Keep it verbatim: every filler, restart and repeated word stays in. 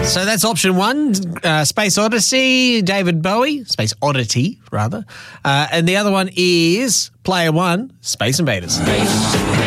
So that's option one, uh, Space Odyssey, David Bowie, Space Oddity, rather. Uh, and the other one is player one, Space Invaders.